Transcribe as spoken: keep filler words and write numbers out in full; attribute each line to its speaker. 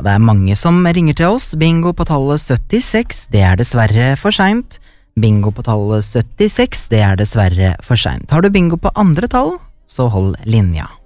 Speaker 1: det er mange som ringer til oss. Bingo på tallet syttiseks, det er dessverre for sent. Bingo på tallet syttiseks, det er dessverre for sent. Har du bingo på andre tall, så hold linja.